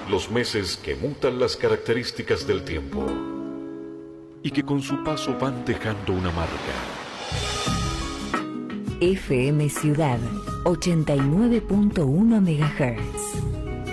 los meses que mutan las características del tiempo y que con su paso van dejando una marca. FM Ciudad 89.1 MHz.